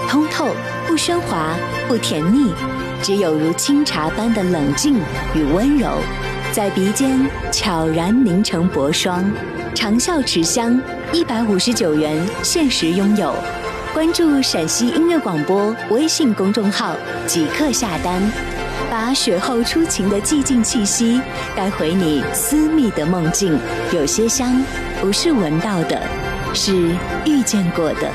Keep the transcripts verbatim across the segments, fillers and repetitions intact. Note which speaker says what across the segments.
Speaker 1: 通透，不喧哗，不甜腻，只有如清茶般的冷静与温柔，在鼻尖悄然凝成薄霜。长效持香，一百五十九元限时拥有。关注陕西音乐广播微信公众号，即刻下单，把雪后初晴的寂静气息带回你私密的梦境。有些香不是闻到的，是遇见过的。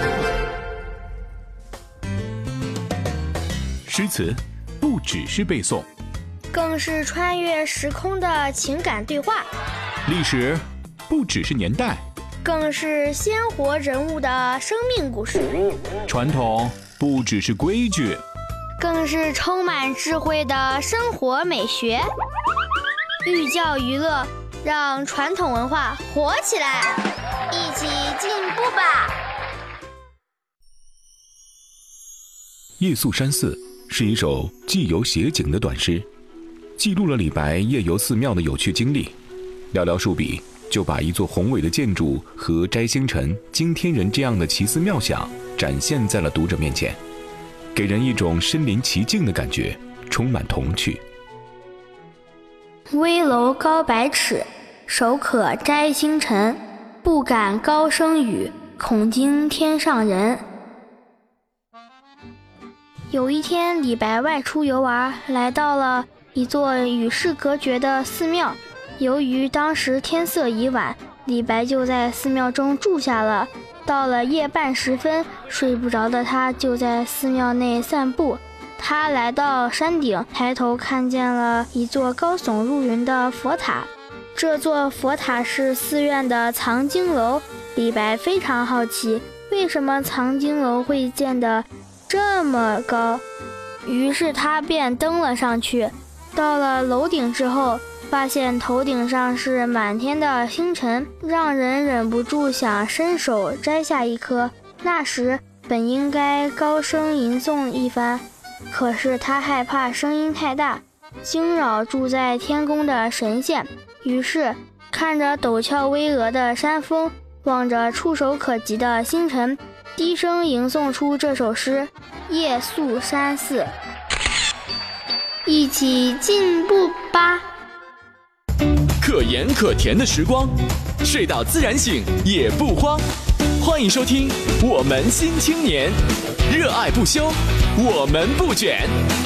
Speaker 2: 诗词不只是背诵，
Speaker 3: 更是穿越时空的情感对话。
Speaker 2: 历史不只是年代，
Speaker 3: 更是鲜活人物的生命故事。
Speaker 2: 传统不只是规矩，
Speaker 3: 更是充满智慧的生活美学。寓教于乐，让传统文化活起来，一起进步吧。
Speaker 2: 夜宿山寺是一首既游写景的短诗，记录了李白夜游寺庙的有趣经历。寥寥数笔就把一座宏伟的建筑和摘星辰、惊天人这样的奇思妙想展现在了读者面前，给人一种身临其境的感觉，充满童趣。
Speaker 3: 危楼高百尺，手可摘星辰，不敢高声语，恐惊天上人。有一天，李白外出游玩，来到了一座与世隔绝的寺庙。由于当时天色已晚，李白就在寺庙中住下了。到了夜半时分，睡不着的他就在寺庙内散步。他来到山顶，抬头看见了一座高耸入云的佛塔。这座佛塔是寺院的藏经楼。李白非常好奇，为什么藏经楼会建得这么高？于是他便登了上去。到了楼顶之后，发现头顶上是满天的星辰，让人忍不住想伸手摘下一颗。那时本应该高声吟诵一番，可是他害怕声音太大，惊扰住在天宫的神仙，于是看着陡峭巍峨的山峰，望着触手可及的星辰，低声吟诵出这首诗《夜宿山寺》。一起进步吧。
Speaker 4: 可盐可甜的时光，睡到自然醒也不慌。欢迎收听我们新青年，热爱不休，我们不卷。